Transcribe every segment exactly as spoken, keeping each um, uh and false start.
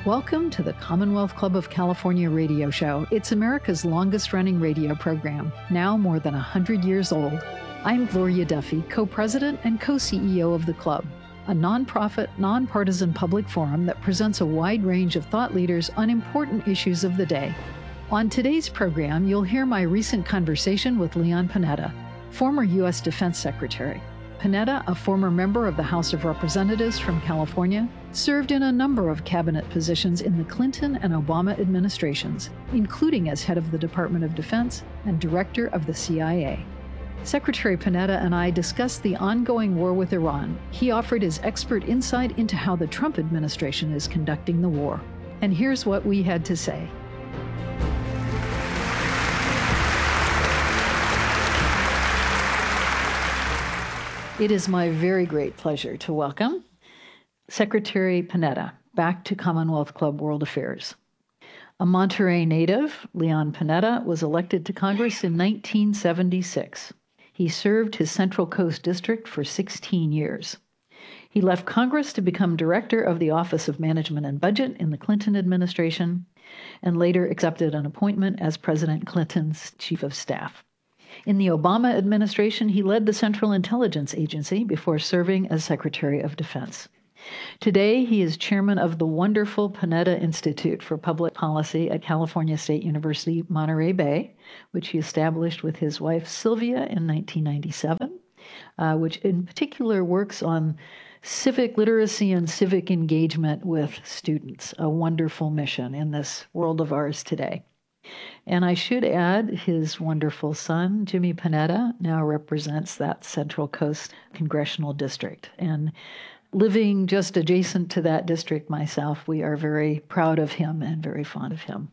Welcome to the Commonwealth Club of California radio show. It's America's longest-running radio program, now more than one hundred years old. I'm Gloria Duffy, co-president and co-C E O of the club, a nonprofit, nonpartisan public forum that presents a wide range of thought leaders on important issues of the day. On today's program, you'll hear my recent conversation with Leon Panetta, former U S Defense Secretary. Panetta, a former member of the House of Representatives from California, served in a number of cabinet positions in the Clinton and Obama administrations, including as head of the Department of Defense and director of the C I A. Secretary Panetta and I discussed the ongoing war with Iran. He offered his expert insight into how the Trump administration is conducting the war. And here's what we had to say. It is my very great pleasure to welcome Secretary Panetta back to Commonwealth Club World Affairs. A Monterey native, Leon Panetta was elected to Congress in nineteen seventy-six. He served his Central Coast District for sixteen years. He left Congress to become director of the Office of Management and Budget in the Clinton administration, and later accepted an appointment as President Clinton's chief of staff. In the Obama administration, he led the Central Intelligence Agency before serving as Secretary of Defense. Today, he is chairman of the wonderful Panetta Institute for Public Policy at California State University, Monterey Bay, which he established with his wife Sylvia in nineteen ninety-seven, uh, which in particular works on civic literacy and civic engagement with students, a wonderful mission in this world of ours today. And I should add, his wonderful son, Jimmy Panetta, now represents that Central Coast Congressional District. And living just adjacent to that district myself, we are very proud of him and very fond of him.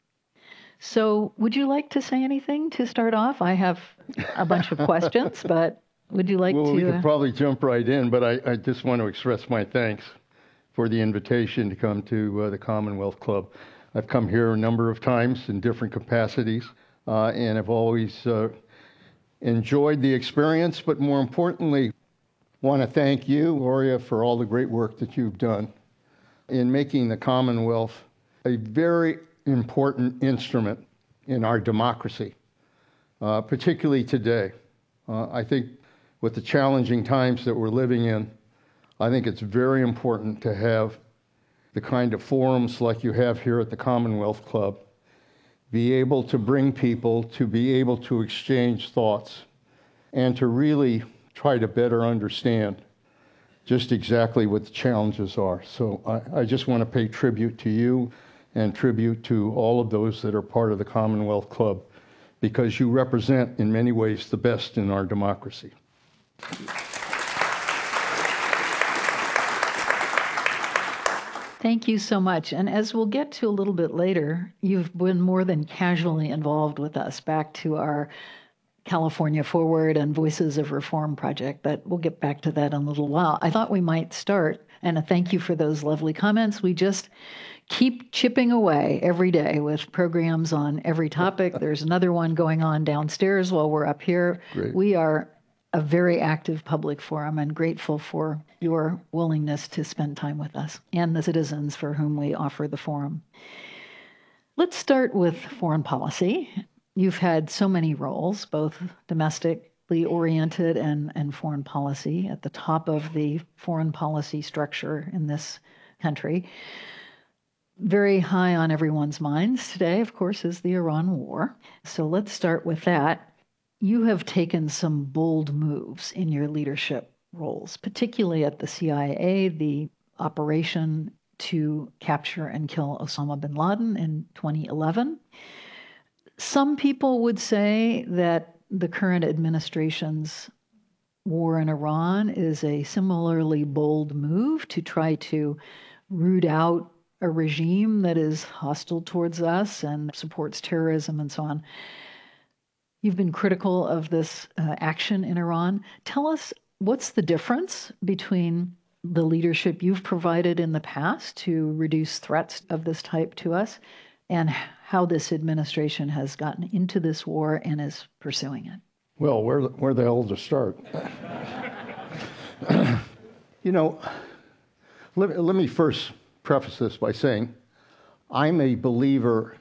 So would you like to say anything to start off? I have a bunch of questions, but would you like well, to? Well, we could uh... probably jump right in, but I, I just want to express my thanks for the invitation to come to uh, the Commonwealth Club. I've come here a number of times in different capacities, uh, and I've always uh, enjoyed the experience, but more importantly, want to thank you, Gloria, for all the great work that you've done in making the Commonwealth a very important instrument in our democracy, uh, particularly today. Uh, I think with the challenging times that we're living in, I think it's very important to have the kind of forums like you have here at the Commonwealth Club, be able to bring people to be able to exchange thoughts and to really try to better understand just exactly what the challenges are. So I, I just want to pay tribute to you and tribute to all of those that are part of the Commonwealth Club, because you represent in many ways the best in our democracy. Thank you so much. And as we'll get to a little bit later, you've been more than casually involved with us back to our California Forward and Voices of Reform project, but we'll get back to that in a little while. I thought we might start, and a thank you for those lovely comments. We just keep chipping away every day with programs on every topic. There's another one going on downstairs while we're up here. Great. We are a very active public forum and grateful for your willingness to spend time with us and the citizens for whom we offer the forum. Let's start with foreign policy. You've had so many roles, both domestically oriented and, and foreign policy, at the top of the foreign policy structure in this country. Very high on everyone's minds today, of course, is the Iran war. So let's start with that. You have taken some bold moves in your leadership roles, particularly at the C I A, the operation to capture and kill Osama bin Laden in twenty eleven. Some people would say that the current administration's war in Iran is a similarly bold move to try to root out a regime that is hostile towards us and supports terrorism and so on. You've been critical of this uh, action in Iran. Tell us, what's the difference between the leadership you've provided in the past to reduce threats of this type to us and how this administration has gotten into this war and is pursuing it? Well, where, where the hell to start? You know, let, let me first preface this by saying I'm a believer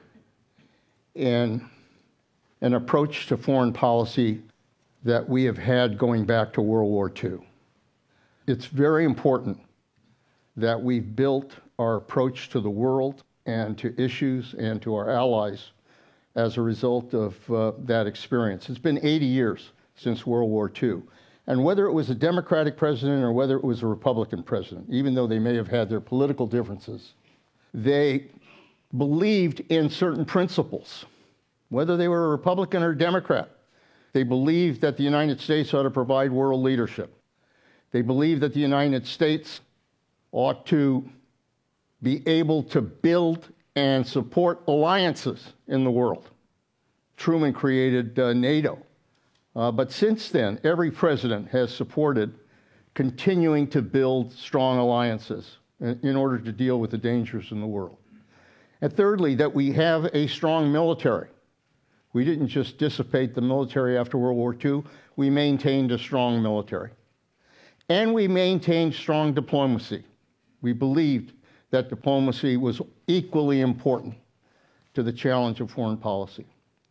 in an approach to foreign policy that we have had going back to World War Two. It's very important that we've built our approach to the world and to issues and to our allies as a result of uh, that experience. It's been eighty years since World War Two. And whether it was a Democratic president or whether it was a Republican president, even though they may have had their political differences, they believed in certain principles. Whether they were a Republican or a Democrat, they believed that the United States ought to provide world leadership. They believed that the United States ought to be able to build and support alliances in the world. Truman created uh, NATO. Uh, but since then, every president has supported continuing to build strong alliances in, in order to deal with the dangers in the world. And thirdly, that we have a strong military. We didn't just dissipate the military after World War Two, we maintained a strong military. And we maintained strong diplomacy. We believed that diplomacy was equally important to the challenge of foreign policy.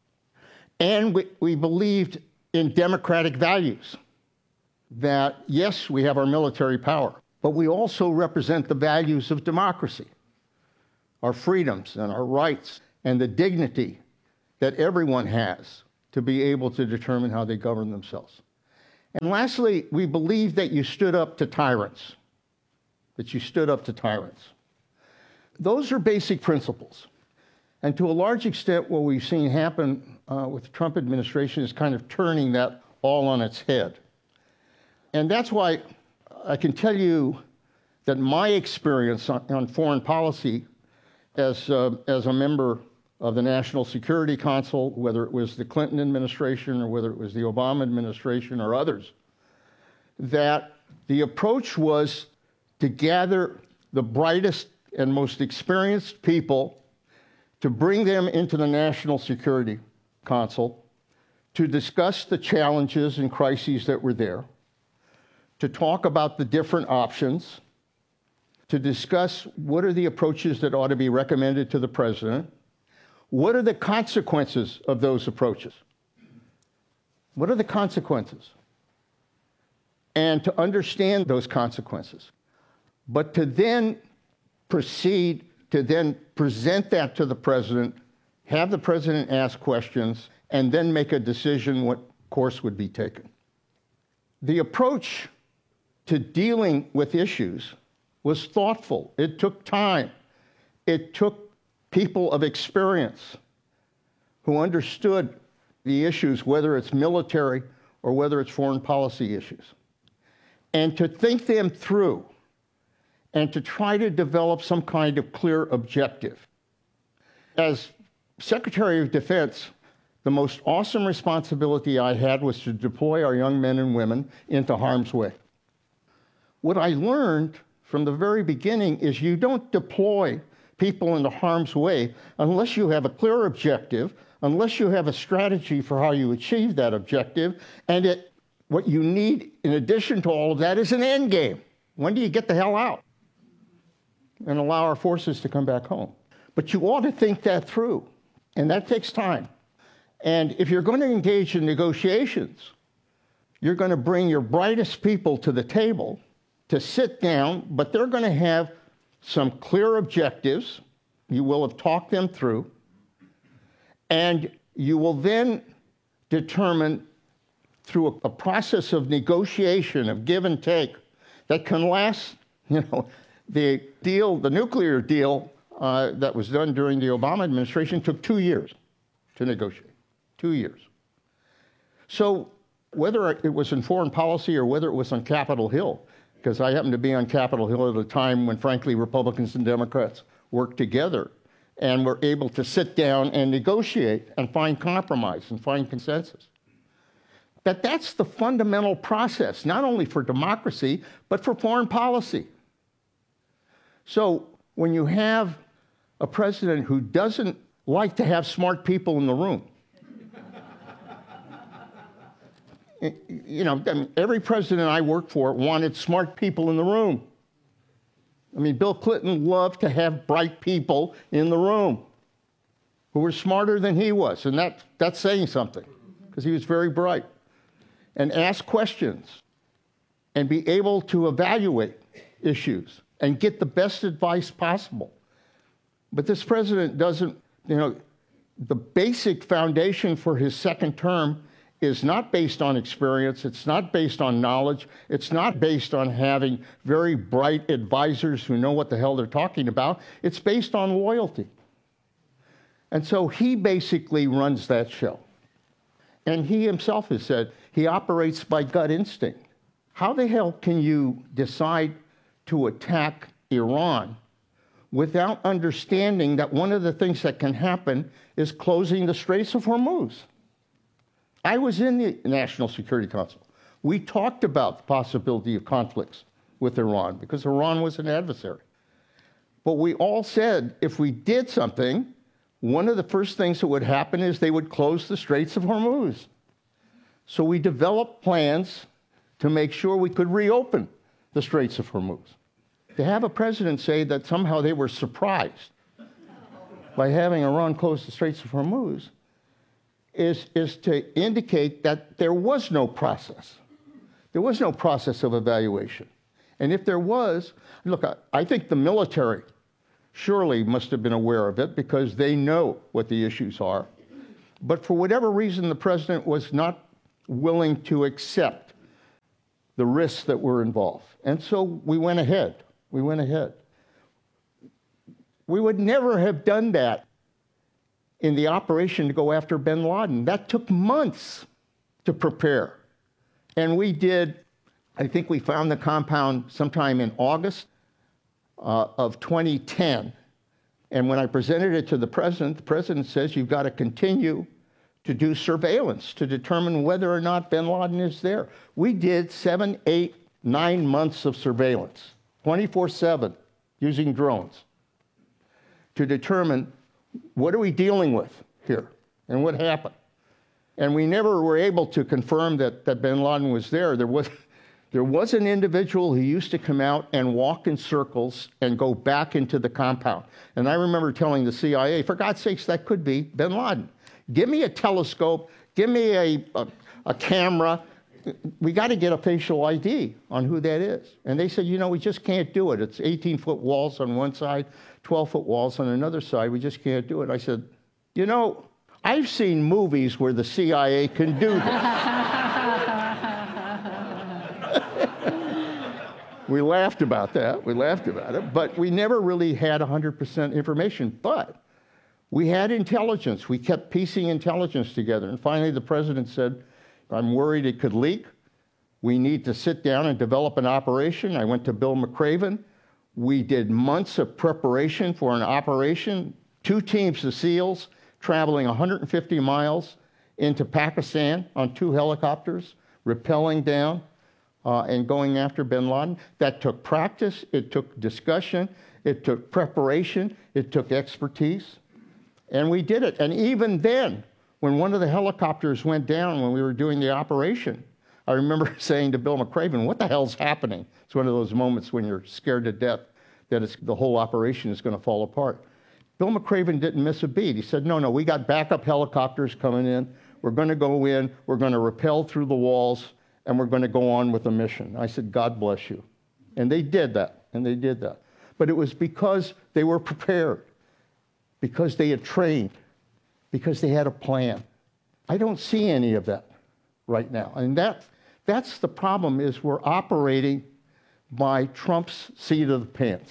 And we, we believed in democratic values, that yes, we have our military power, but we also represent the values of democracy, our freedoms and our rights, and the dignity that everyone has to be able to determine how they govern themselves. And lastly, we believe that you stood up to tyrants, that you stood up to tyrants. Those are basic principles. And to a large extent, what we've seen happen uh, with the Trump administration is kind of turning that all on its head. And that's why I can tell you that my experience on, on foreign policy as, uh, as a member of the National Security Council, whether it was the Clinton administration or whether it was the Obama administration or others, that the approach was to gather the brightest and most experienced people, to bring them into the National Security Council, to discuss the challenges and crises that were there, to talk about the different options, to discuss what are the approaches that ought to be recommended to the president, what are the consequences of those approaches? What are the consequences? And to understand those consequences, but to then proceed to then present that to the president, have the president ask questions, and then make a decision what course would be taken. The approach to dealing with issues was thoughtful. It took time. It took people of experience who understood the issues, whether it's military or whether it's foreign policy issues, and to think them through and to try to develop some kind of clear objective. As Secretary of Defense, the most awesome responsibility I had was to deploy our young men and women into harm's way. What I learned from the very beginning is you don't deploy people into harm's way unless you have a clear objective, unless you have a strategy for how you achieve that objective, and it, what you need in addition to all of that is an end game. When do you get the hell out and allow our forces to come back home? But you ought to think that through, and that takes time. And if you're going to engage in negotiations, you're going to bring your brightest people to the table to sit down, but they're going to have some clear objectives. You will have talked them through, and you will then determine through a, a process of negotiation, of give and take, that can last, you know, the deal, the nuclear deal uh, that was done during the Obama administration took two years to negotiate, two years. So whether it was in foreign policy or whether it was on Capitol Hill, because I happened to be on Capitol Hill at a time when, frankly, Republicans and Democrats worked together and were able to sit down and negotiate and find compromise and find consensus. But that's the fundamental process, not only for democracy, but for foreign policy. So when you have a president who doesn't like to have smart people in the room, you know, I mean, every president I worked for wanted smart people in the room. I mean, Bill Clinton loved to have bright people in the room who were smarter than he was, and that, that's saying something, because he was very bright. And ask questions and be able to evaluate issues and get the best advice possible. But this president doesn't, you know, the basic foundation for his second term is not based on experience, it's not based on knowledge, it's not based on having very bright advisors who know what the hell they're talking about, it's based on loyalty. And so he basically runs that show. And he himself has said he operates by gut instinct. How the hell can you decide to attack Iran without understanding that one of the things that can happen is closing the Straits of Hormuz? I was in the National Security Council. We talked about the possibility of conflicts with Iran because Iran was an adversary. But we all said if we did something, one of the first things that would happen is they would close the Straits of Hormuz. So we developed plans to make sure we could reopen the Straits of Hormuz. To have a president say that somehow they were surprised by having Iran close the Straits of Hormuz is, is to indicate that there was no process. There was no process of evaluation. And if there was, look, I, I think the military surely must have been aware of it because they know what the issues are. But for whatever reason, the president was not willing to accept the risks that were involved. And so we went ahead. We went ahead. We would never have done that in the operation to go after bin Laden. That took months to prepare. And we did, I think we found the compound sometime in August uh, of twenty ten. And when I presented it to the president, the president says, you've got to continue to do surveillance to determine whether or not bin Laden is there. We did seven, eight, nine months of surveillance, twenty-four seven, using drones to determine what are we dealing with here and what happened. And we never were able to confirm that, that bin Laden was there. There was, there was an individual who used to come out and walk in circles and go back into the compound. And I remember telling the C I A, for God's sakes, that could be bin Laden. Give me a telescope, give me a, a, a camera. We got to get a facial I D on who that is. And they said, you know, we just can't do it. It's eighteen-foot walls on one side, twelve-foot walls on another side. We just can't do it. I said, you know, I've seen movies where the C I A can do this. We laughed about that. We laughed about it. But we never really had one hundred percent information. But we had intelligence. We kept piecing intelligence together. And finally, the president said, I'm worried it could leak. We need to sit down and develop an operation. I went to Bill McRaven. We did months of preparation for an operation, two teams of SEALs traveling one hundred fifty miles into Pakistan on two helicopters, rappelling down uh, and going after bin Laden. That took practice, it took discussion, it took preparation, it took expertise. And we did it. And even then, when one of the helicopters went down when we were doing the operation, I remember saying to Bill McRaven, what the hell's happening? It's one of those moments when you're scared to death that it's, the whole operation is going to fall apart. Bill McRaven didn't miss a beat. He said, no, no, we got backup helicopters coming in. We're going to go in, we're going to rappel through the walls, and we're going to go on with the mission. I said, God bless you. And they did that, and they did that. But it was because they were prepared, because they had trained, because they had a plan. I don't see any of that right now. And that, that's the problem, is we're operating by Trump's seat of the pants.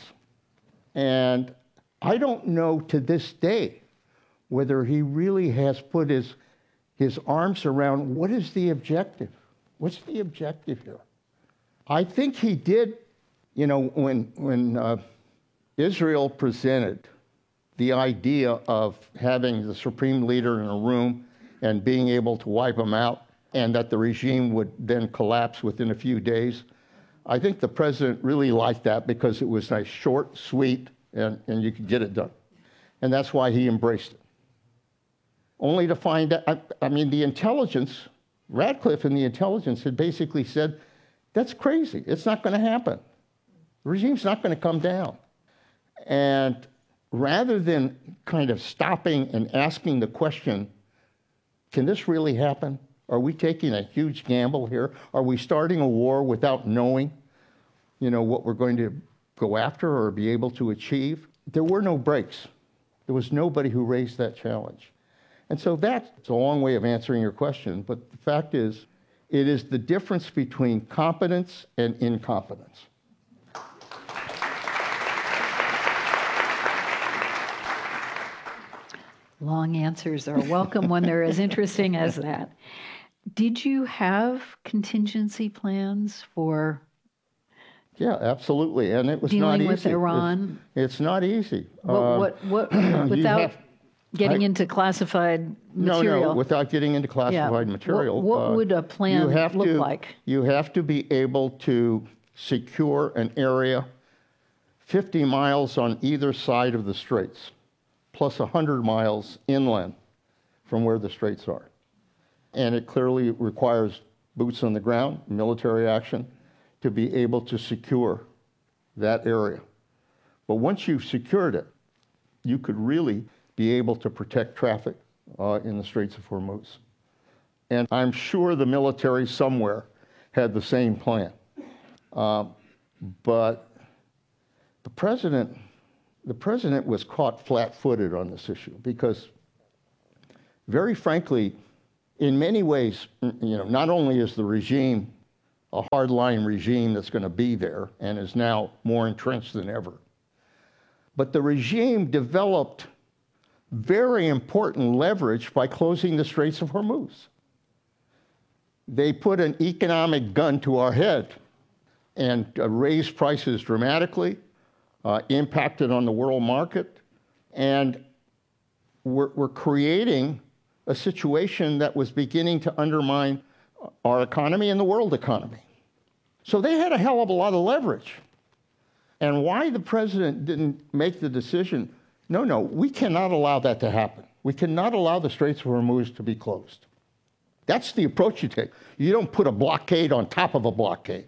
And I don't know to this day whether he really has put his, his arms around what is the objective? What's the objective here? I think he did, you know, when, when uh, Israel presented the idea of having the supreme leader in a room and being able to wipe them out, and that the regime would then collapse within a few days. I think the president really liked that because it was nice, short, sweet, and, and you could get it done. And that's why he embraced it. Only to find out, I, I mean, the intelligence, Radcliffe and the intelligence had basically said, that's crazy, it's not going to happen. The regime's not going to come down. And rather than kind of stopping and asking the question, can this really happen? Are we taking a huge gamble here? Are we starting a war without knowing, you know, what we're going to go after or be able to achieve? There were no breaks. There was nobody who raised that challenge. And so that's a long way of answering your question, but the fact is, it is the difference between competence and incompetence. Long answers are welcome when they're as interesting as that. Did you have contingency plans for Yeah, absolutely, and it was not dealing easy. with Iran? It's, it's not easy. What, Um, what, what, you without have- getting I- into classified No, material? no, without getting into classified Yeah. material. What- what uh, would a plan you have look to- like? You have to be able to secure an area fifty miles on either side of the straits, plus one hundred miles inland from where the straits are. And it clearly requires boots on the ground, military action, to be able to secure that area. But once you've secured it, you could really be able to protect traffic uh, in the Straits of Hormuz. And I'm sure the military somewhere had the same plan. Uh, but the president, the president was caught flat-footed on this issue because, very frankly, in many ways, you know, not only is the regime a hardline regime that's going to be there and is now more entrenched than ever, but the regime developed very important leverage by closing the Straits of Hormuz. They put an economic gun to our head and uh, raised prices dramatically, uh, impacted on the world market, and we're, we're creating a situation that was beginning to undermine our economy and the world economy. So they had a hell of a lot of leverage. And why the president didn't make the decision, no, no, we cannot allow that to happen. We cannot allow the Straits of Hormuz to be closed. That's the approach you take. You don't put a blockade on top of a blockade,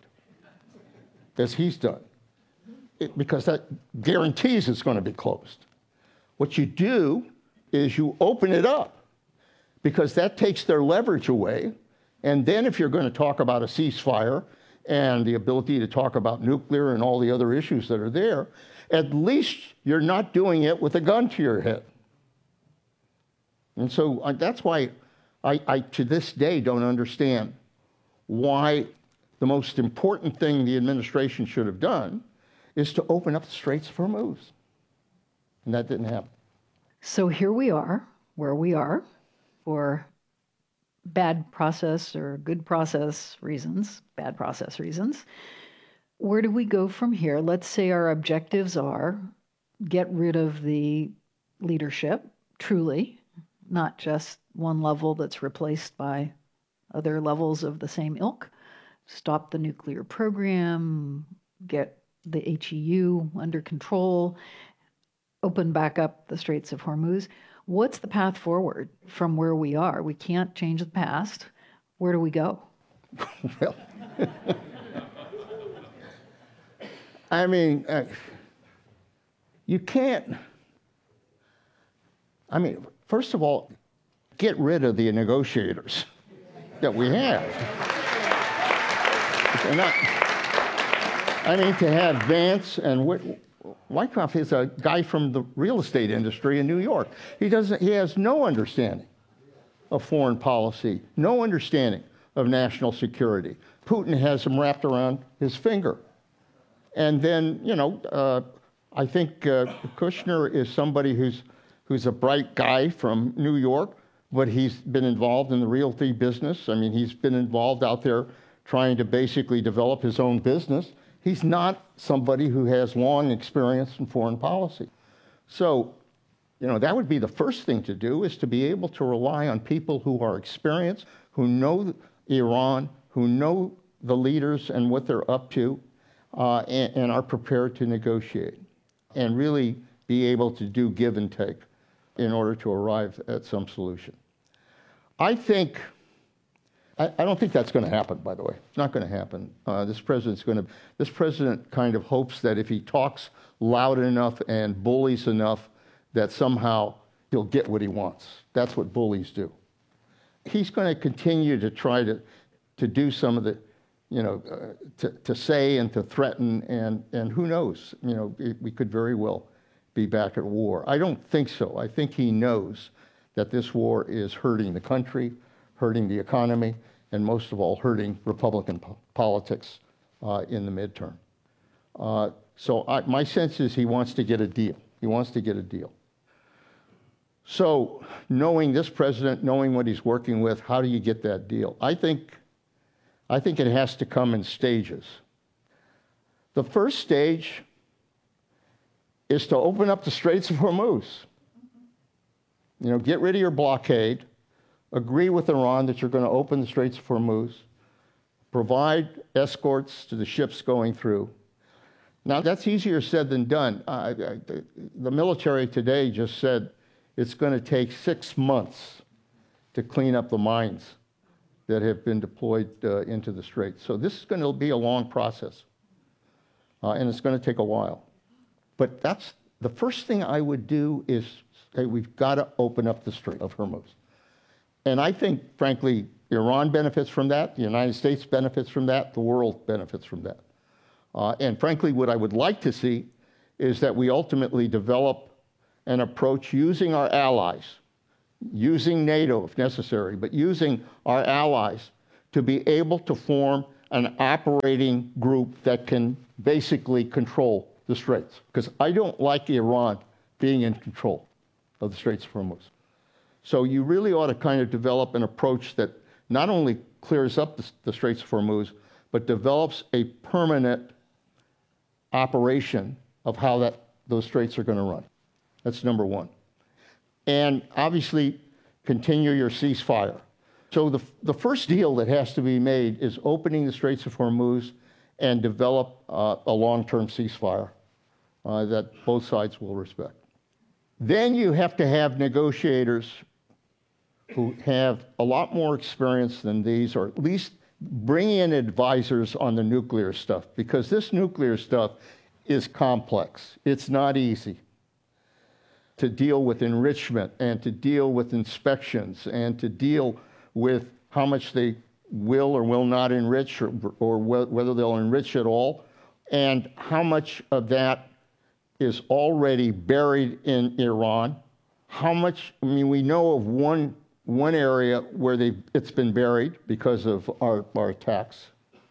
as he's done, it, because that guarantees it's going to be closed. What you do is you open it up, because that takes their leverage away. And then if you're going to talk about a ceasefire and the ability to talk about nuclear and all the other issues that are there, at least you're not doing it with a gun to your head. And so uh, that's why I, I, to this day, don't understand why the most important thing the administration should have done is to open up the Straits of Hormuz. And that didn't happen. So here we are, where we are, for bad process or good process reasons, bad process reasons. Where do we go from here? Let's say our objectives are get rid of the leadership, truly, not just one level that's replaced by other levels of the same ilk, stop the nuclear program, get the H E U under control, open back up the Straits of Hormuz. What's the path forward from where we are? We can't change the past. Where do we go? Well, I mean, uh, you can't, I mean, first of all, get rid of the negotiators that we have. They're not, I mean, to have Vance and Whit, Wyckoff is a guy from the real estate industry in New York. He doesn't, he has no understanding of foreign policy, no understanding of national security. Putin has him wrapped around his finger. And then, you know, uh, I think uh, Kushner is somebody who's, who's a bright guy from New York, but he's been involved in the realty business. I mean, he's been involved out there trying to basically develop his own business. He's not somebody who has long experience in foreign policy. So, you know, that would be the first thing to do, is to be able to rely on people who are experienced, who know Iran, who know the leaders and what they're up to, uh, and, and are prepared to negotiate and really be able to do give and take in order to arrive at some solution. I think I, I don't think that's going to happen, by the way. It's not going to happen. Uh, this president's going to, this president kind of hopes that if he talks loud enough and bullies enough, that somehow he'll get what he wants. That's what bullies do. He's going to continue to try to, to do some of the, you know, uh, to, to say and to threaten, and, and who knows, you know, it, we could very well be back at war. I don't think so. I think he knows that this war is hurting the country, hurting the economy, and most of all, hurting Republican po- politics uh, in the midterm. Uh, so I, my sense is he wants to get a deal. He wants to get a deal. So knowing this president, knowing what he's working with, how do you get that deal? I think, I think it has to come in stages. The first stage is to open up the Straits of Hormuz. You know, get rid of your blockade, agree with Iran that you're going to open the Straits of Hormuz, provide escorts to the ships going through. Now, that's easier said than done. Uh, I, the military today just said it's going to take six months to clean up the mines that have been deployed uh, into the Straits. So this is going to be a long process, uh, and it's going to take a while. But that's the first thing I would do is say we've got to open up the Strait of Hormuz. And I think, frankly, Iran benefits from that, the United States benefits from that, the world benefits from that. Uh, and frankly, what I would like to see is that we ultimately develop an approach using our allies, using NATO if necessary, but using our allies to be able to form an operating group that can basically control the Straits. Because I don't like Iran being in control of the Straits of Hormuz. So you really ought to kind of develop an approach that not only clears up the, the Straits of Hormuz, but develops a permanent operation of how that, those straits are going to run. That's number one. And obviously, continue your ceasefire. So the, the first deal that has to be made is opening the Straits of Hormuz and develop uh, a long-term ceasefire uh, that both sides will respect. Then you have to have negotiators who have a lot more experience than these, or at least bring in advisors on the nuclear stuff, because this nuclear stuff is complex. It's not easy to deal with enrichment and to deal with inspections and to deal with how much they will or will not enrich, or, or whether they'll enrich at all, and how much of that is already buried in Iran. How much, I mean, we know of one, one area where they it's been buried because of our, our attacks.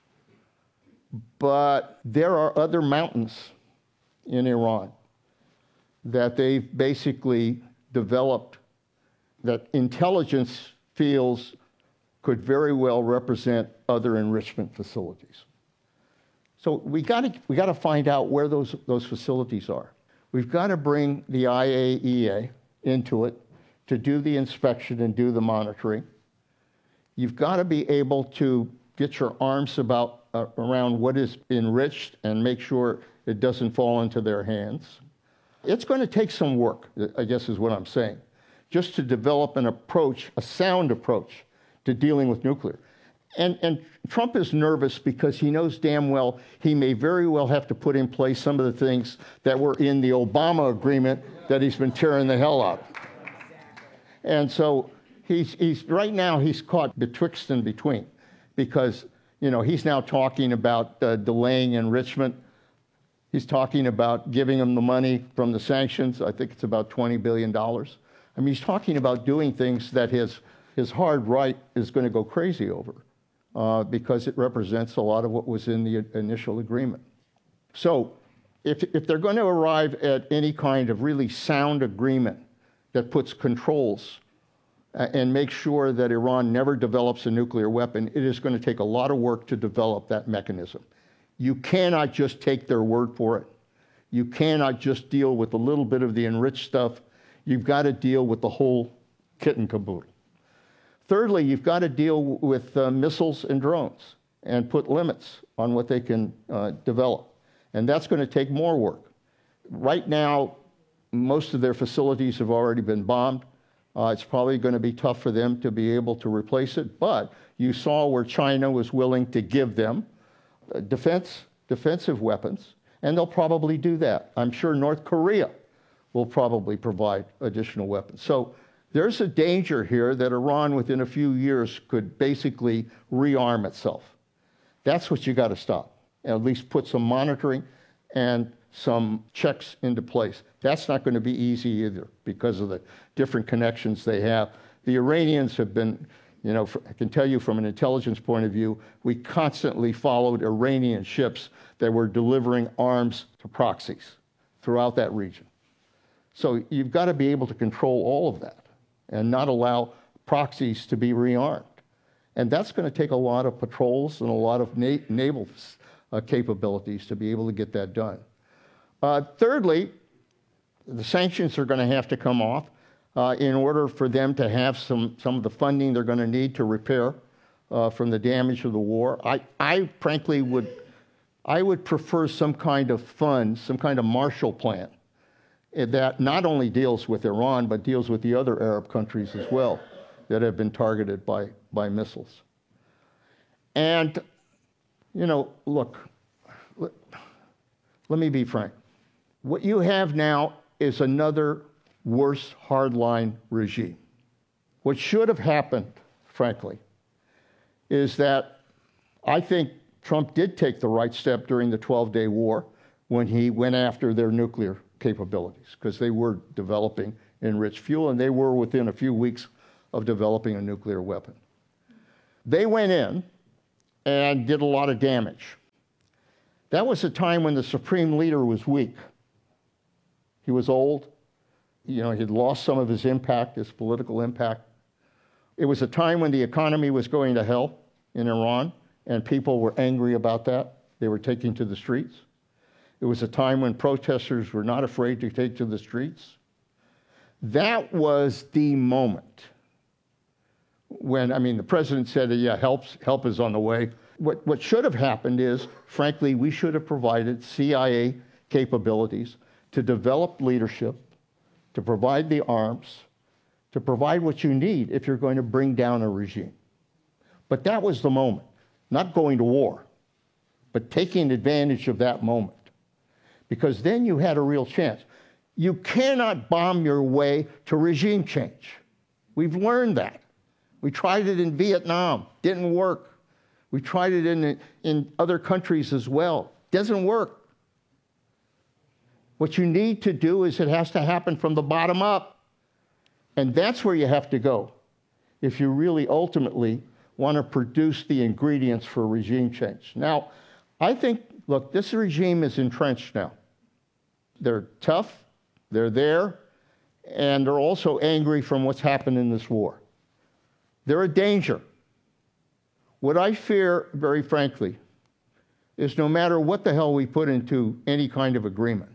But there are other mountains in Iran that they've basically developed that intelligence feels could very well represent other enrichment facilities. So we got to we got to find out where those those facilities are. We've got to bring the I A E A into it to do the inspection and do the monitoring. You've got to be able to get your arms about uh, around what is enriched and make sure it doesn't fall into their hands. It's going to take some work, I guess is what I'm saying, just to develop an approach, a sound approach to dealing with nuclear. And, and Trump is nervous because he knows damn well he may very well have to put in place some of the things that were in the Obama agreement that he's been tearing the hell out. And so he's, he's right now he's caught betwixt and between, because you know he's now talking about uh, delaying enrichment. He's talking about giving them the money from the sanctions. I think it's about twenty billion dollars. I mean, he's talking about doing things that his, his hard right is going to go crazy over uh, because it represents a lot of what was in the initial agreement. So if, if they're going to arrive at any kind of really sound agreement that puts controls uh, and makes sure that Iran never develops a nuclear weapon, it is going to take a lot of work to develop that mechanism. You cannot just take their word for it. You cannot just deal with a little bit of the enriched stuff. You've got to deal with the whole kit and caboodle. Thirdly, you've got to deal with uh, missiles and drones and put limits on what they can uh, develop. And that's going to take more work. Right now, most of their facilities have already been bombed. Uh, it's probably going to be tough for them to be able to replace it, but you saw where China was willing to give them uh, defense, defensive weapons, and they'll probably do that. I'm sure North Korea will probably provide additional weapons. So there's a danger here that Iran within a few years could basically rearm itself. That's what you got to stop, at least put some monitoring and some checks into place. That's not going to be easy either because of the different connections they have. The Iranians have been, you know, I can tell you from an intelligence point of view, we constantly followed Iranian ships that were delivering arms to proxies throughout that region. So you've got to be able to control all of that and not allow proxies to be rearmed. And that's going to take a lot of patrols and a lot of na- naval uh, capabilities to be able to get that done. Uh, thirdly, the sanctions are going to have to come off uh, in order for them to have some, some of the funding they're going to need to repair uh, from the damage of the war. I, I frankly would, I would prefer some kind of fund, some kind of Marshall Plan that not only deals with Iran, but deals with the other Arab countries as well that have been targeted by, by missiles. And, you know, look, let, let me be frank. What you have now is another worse hardline regime. What should have happened, frankly, is that I think Trump did take the right step during the twelve-day war when he went after their nuclear capabilities, because they were developing enriched fuel, and they were within a few weeks of developing a nuclear weapon. They went in and did a lot of damage. That was a time when the supreme leader was weak. He was old. You know, he'd lost some of his impact, his political impact. It was a time when the economy was going to hell in Iran, and people were angry about that. They were taking to the streets. It was a time when protesters were not afraid to take to the streets. That was the moment when, I mean, the president said, yeah, help's, help is on the way. What, what should have happened is, frankly, we should have provided C I A capabilities to develop leadership, to provide the arms, to provide what you need if you're going to bring down a regime. But that was the moment, not going to war, but taking advantage of that moment, because then you had a real chance. You cannot bomb your way to regime change. We've learned that. We tried it in Vietnam, didn't work. We tried it in, in other countries as well, doesn't work. What you need to do is it has to happen from the bottom up. And that's where you have to go if you really ultimately want to produce the ingredients for regime change. Now, I think, look, this regime is entrenched now. They're tough, they're there, and they're also angry from what's happened in this war. They're a danger. What I fear, very frankly, is no matter what the hell we put into any kind of agreement,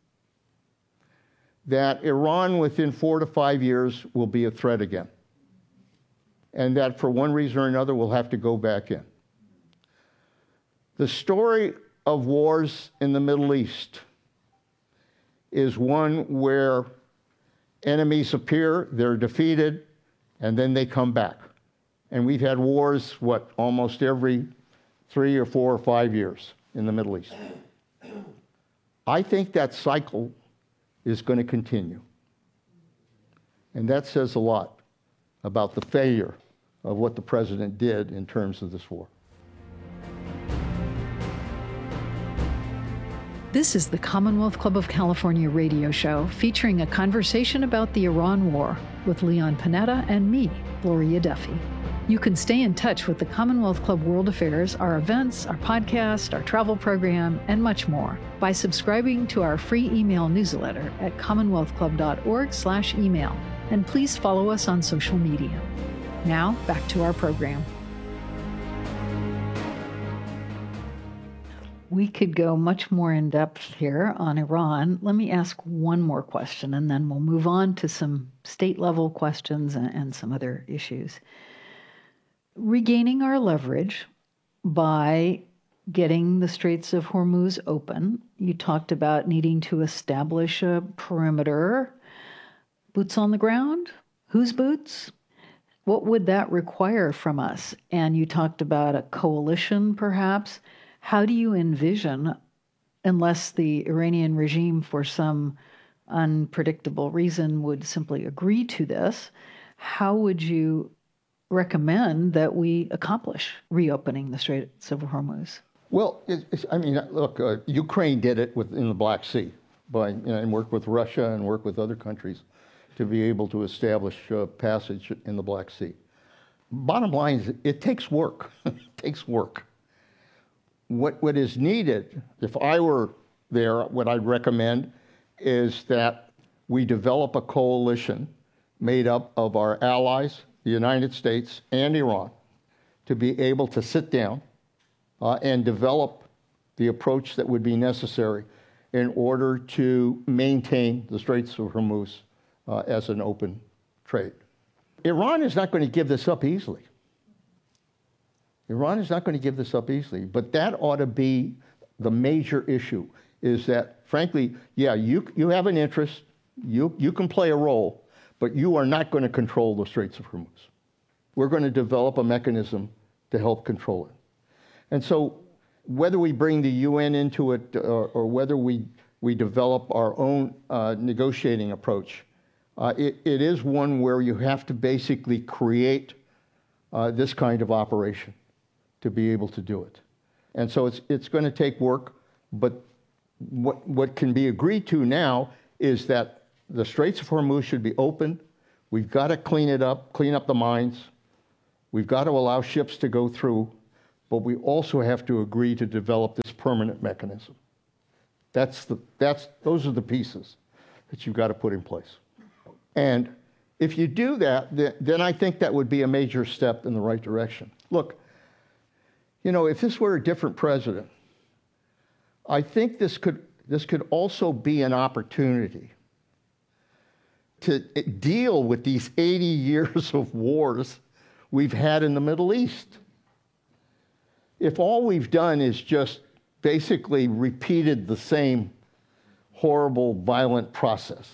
that Iran within four to five years will be a threat again. And that for one reason or another, we'll have to go back in. The story of wars in the Middle East is one where enemies appear, they're defeated, and then they come back. And we've had wars, what, almost every three or four or five years in the Middle East. I think that cycle is going to continue. And that says a lot about the failure of what the president did in terms of this war. This is the Commonwealth Club of California radio show featuring a conversation about the Iran war with Leon Panetta and me, Gloria Duffy. You can stay in touch with the Commonwealth Club World Affairs, our events, our podcast, our travel program, and much more by subscribing to our free email newsletter at commonwealthclub.org slash email. And please follow us on social media. Now, back to our program. We could go much more in depth here on Iran. Let me ask one more question, and then we'll move on to some state-level questions and, and some other issues. Regaining our leverage by getting the Straits of Hormuz open. You talked about needing to establish a perimeter. Boots on the ground? Whose boots? What would that require from us? And you talked about a coalition, perhaps. How do you envision, unless the Iranian regime, for some unpredictable reason, would simply agree to this, how would you recommend that we accomplish reopening the Straits of Hormuz? Well, it's, it's, I mean, look, uh, Ukraine did it with, in the Black Sea by, you know, and worked with Russia and worked with other countries to be able to establish uh, passage in the Black Sea. Bottom line is, it takes work. It takes work. What, what is needed, if I were there, what I'd recommend is that we develop a coalition made up of our allies, the United States and Iran, to be able to sit down uh, and develop the approach that would be necessary in order to maintain the Straits of Hormuz uh, as an open trade. Iran is not going to give this up easily. Iran is not going to give this up easily, but that ought to be the major issue, is that, frankly, yeah, you, you have an interest, you, you can play a role, but you are not going to control the Straits of Hormuz. We're going to develop a mechanism to help control it. And so whether we bring the U N into it or, or whether we, we develop our own uh, negotiating approach, uh, it, it is one where you have to basically create uh, this kind of operation to be able to do it. And so it's, it's going to take work, but what, what can be agreed to now is that the Straits of Hormuz should be open. We've got to clean it up, clean up the mines. We've got to allow ships to go through, but we also have to agree to develop this permanent mechanism. That's the, that's, those are the pieces that you've got to put in place. And if you do that, then I think that would be a major step in the right direction. Look, you know, if this were a different president, I think this could, this could also be an opportunity to deal with these eighty years of wars we've had in the Middle East. If all we've done is just basically repeated the same horrible, violent process,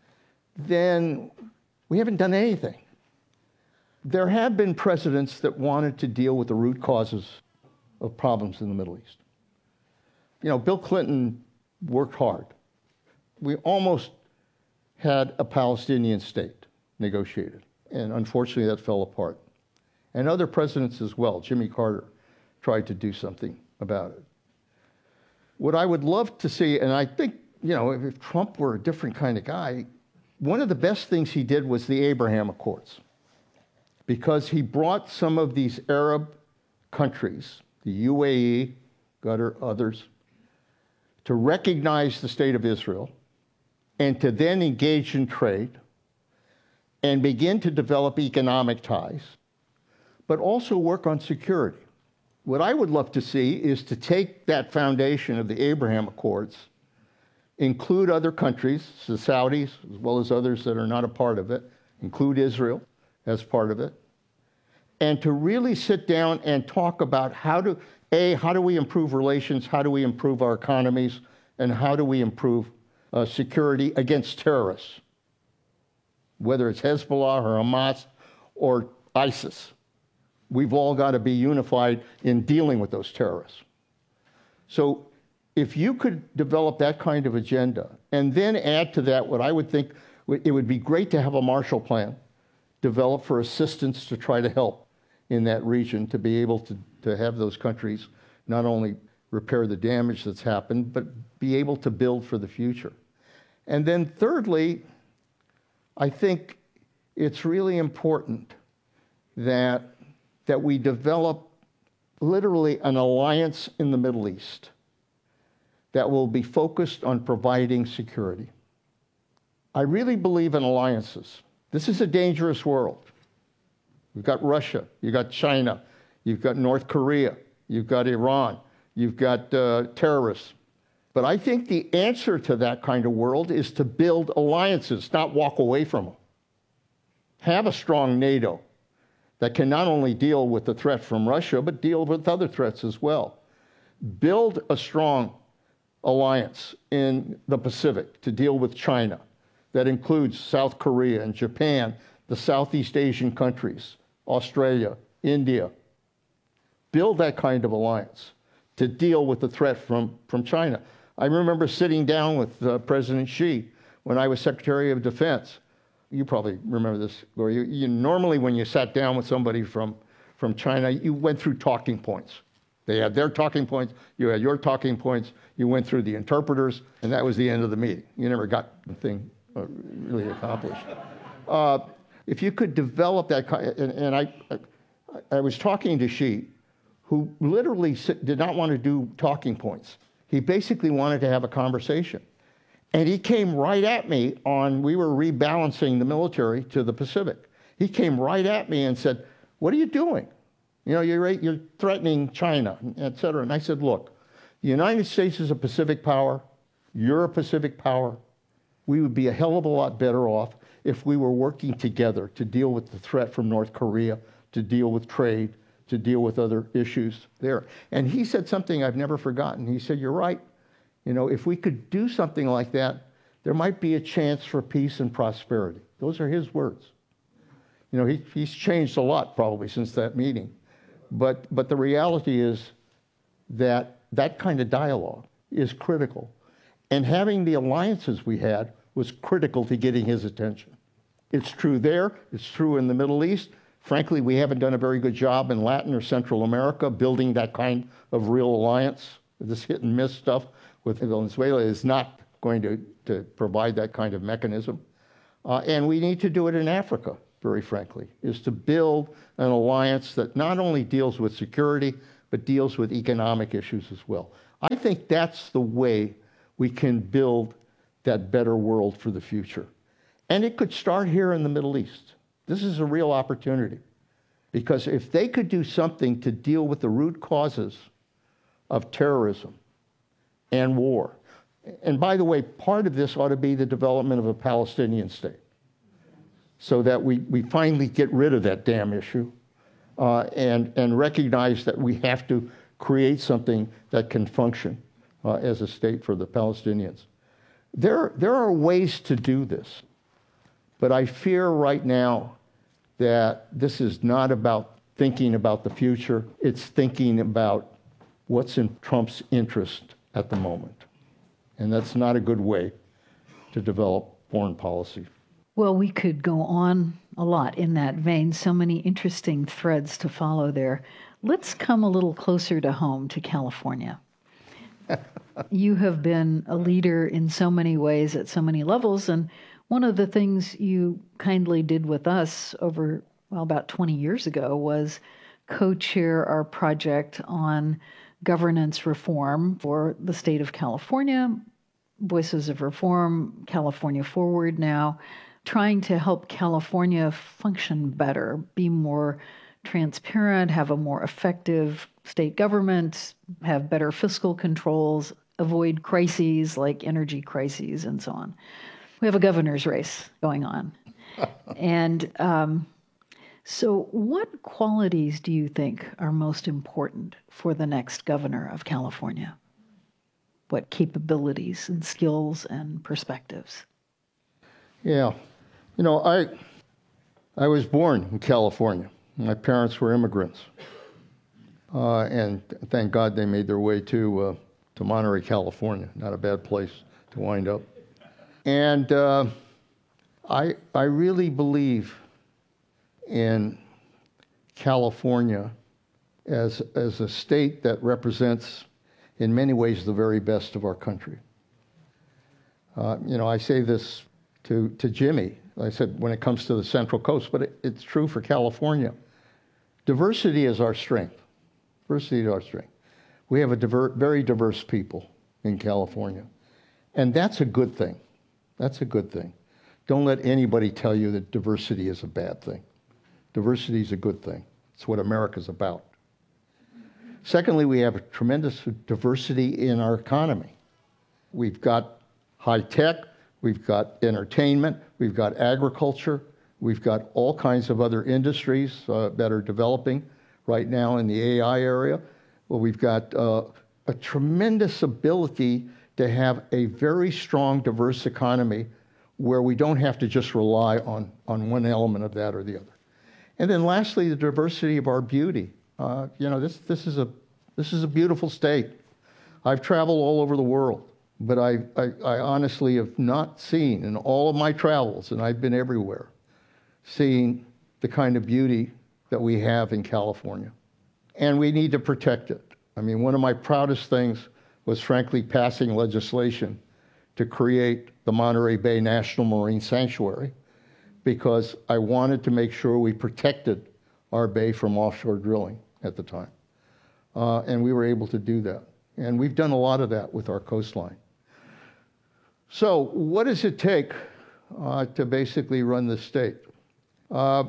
then we haven't done anything. There have been presidents that wanted to deal with the root causes of problems in the Middle East. You know, Bill Clinton worked hard. We almost had a Palestinian state negotiated, and unfortunately that fell apart. And other presidents as well. Jimmy Carter tried to do something about it. What I would love to see, and I think, you know, if Trump were a different kind of guy, one of the best things he did was the Abraham Accords, because he brought some of these Arab countries, the U A E, Qatar, others, to recognize the state of Israel and to then engage in trade and begin to develop economic ties, but also work on security. What I would love to see is to take that foundation of the Abraham Accords, include other countries, the Saudis, as well as others that are not a part of it, include Israel as part of it, and to really sit down and talk about how to, A, how do we improve relations, how do we improve our economies, and how do we improve uh, security against terrorists, whether it's Hezbollah or Hamas or ISIS. We've all got to be unified in dealing with those terrorists. So if you could develop that kind of agenda and then add to that what I would think, it would be great to have a Marshall Plan developed for assistance to try to help in that region, to be able to, to have those countries not only repair the damage that's happened, but be able to build for the future. And then thirdly, I think it's really important that that we develop literally an alliance in the Middle East that will be focused on providing security. I really believe in alliances. This is a dangerous world. You've got Russia, you've got China, you've got North Korea, you've got Iran, you've got uh, terrorists. But I think the answer to that kind of world is to build alliances, not walk away from them. Have a strong NATO that can not only deal with the threat from Russia, but deal with other threats as well. Build a strong alliance in the Pacific to deal with China that includes South Korea and Japan, the Southeast Asian countries, Australia, India. Build that kind of alliance to deal with the threat from, from China. I remember sitting down with uh, President Xi when I was Secretary of Defense. You probably remember this, Gloria. You, you, normally when you sat down with somebody from, from China, you went through talking points. They had their talking points, you had your talking points, you went through the interpreters, and that was the end of the meeting. You never got the thing uh, really accomplished. Uh, if you could develop that kind, and, and I, I, I was talking to Xi, who literally did not want to do talking points. He basically wanted to have a conversation. And he came right at me on, we were rebalancing the military to the Pacific. He came right at me and said, what are you doing? You know, you're, you're threatening China, et cetera. And I said, look, the United States is a Pacific power. You're a Pacific power. We would be a hell of a lot better off if we were working together to deal with the threat from North Korea, to deal with trade, to deal with other issues there. And he said something I've never forgotten. He said, you're right. You know, if we could do something like that, there might be a chance for peace and prosperity. Those are his words. You know, he, he's changed a lot probably since that meeting. But, but the reality is that that kind of dialogue is critical. And having the alliances we had was critical to getting his attention. It's true there. It's true in the Middle East. Frankly, we haven't done a very good job in Latin or Central America building that kind of real alliance. This hit and miss stuff with Venezuela is not going to, to provide that kind of mechanism. Uh, and we need to do it in Africa, very frankly, is to build an alliance that not only deals with security, but deals with economic issues as well. I think that's the way we can build that better world for the future. And it could start here in the Middle East. This is a real opportunity. Because if they could do something to deal with the root causes of terrorism and war, and by the way, part of this ought to be the development of a Palestinian state, so that we, we finally get rid of that damn issue uh, and, and recognize that we have to create something that can function uh, as a state for the Palestinians. There, there are ways to do this, but I fear right now that this is not about thinking about the future. It's thinking about what's in Trump's interest at the moment. And that's not a good way to develop foreign policy. Well, we could go on a lot in that vein. So many interesting threads to follow there. Let's come a little closer to home, to California. You have been a leader in so many ways at so many levels, and one of the things you kindly did with us over, well, about twenty years ago was co-chair our project on governance reform for the state of California, Voices of Reform, California Forward now, trying to help California function better, be more transparent, have a more effective state government, have better fiscal controls, avoid crises like energy crises and so on. We have a governor's race going on. and um, so what qualities do you think are most important for the next governor of California? What capabilities and skills and perspectives? Yeah. You know, I, I was born in California. My parents were immigrants. Uh, and thank God they made their way to, uh, to Monterey, California. Not a bad place to wind up. And uh, I, I really believe in California as, as a state that represents, in many ways, the very best of our country. Uh, you know, I say this to, to Jimmy, I said, when it comes to the Central Coast, but it, it's true for California. Diversity is our strength. Diversity is our strength. We have a diver, very diverse people in California. And that's a good thing. That's a good thing. Don't let anybody tell you that diversity is a bad thing. Diversity is a good thing. It's what America's about. Secondly, we have a tremendous diversity in our economy. We've got high tech, we've got entertainment, we've got agriculture, we've got all kinds of other industries uh, that are developing right now in the A I area. Well, we've got uh, a tremendous ability to have a very strong, diverse economy where we don't have to just rely on, on one element of that or the other. And then lastly, the diversity of our beauty. Uh, you know, this, this, is a, this is a beautiful state. I've traveled all over the world, but I, I, I honestly have not seen in all of my travels, and I've been everywhere, seeing the kind of beauty that we have in California. And we need to protect it. I mean, one of my proudest things was frankly passing legislation to create the Monterey Bay National Marine Sanctuary, because I wanted to make sure we protected our bay from offshore drilling at the time. Uh, and we were able to do that. And we've done a lot of that with our coastline. So what does it take uh, to basically run the state? Uh,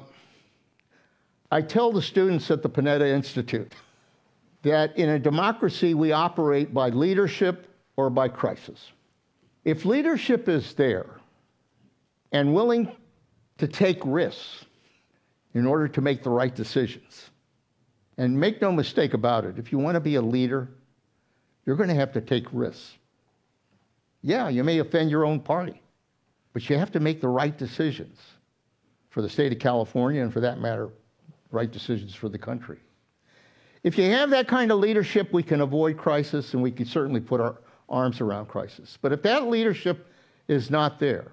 I tell the students at the Panetta Institute that in a democracy we operate by leadership or by crisis. If leadership is there and willing to take risks in order to make the right decisions, and make no mistake about it, if you want to be a leader, you're going to have to take risks. Yeah, you may offend your own party, but you have to make the right decisions for the state of California, and for that matter, right decisions for the country. If you have that kind of leadership, we can avoid crisis, and we can certainly put our arms around crisis. But if that leadership is not there,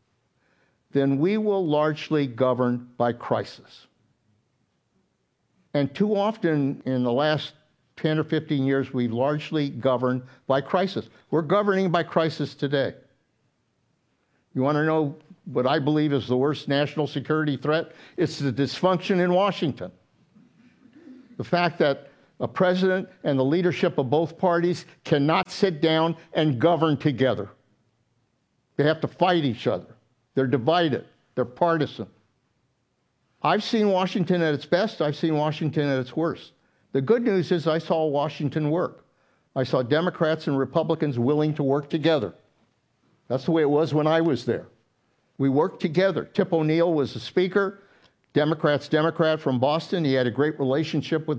then we will largely govern by crisis. And too often in the last ten or fifteen years, we've largely governed by crisis. We're governing by crisis today. You want to know what I believe is the worst national security threat? It's the dysfunction in Washington. The fact that a president and the leadership of both parties cannot sit down and govern together. They have to fight each other. They're divided. They're partisan. I've seen Washington at its best. I've seen Washington at its worst. The good news is I saw Washington work. I saw Democrats and Republicans willing to work together. That's the way it was when I was there. We worked together. Tip O'Neill was the speaker, Democrats Democrat from Boston. He had a great relationship with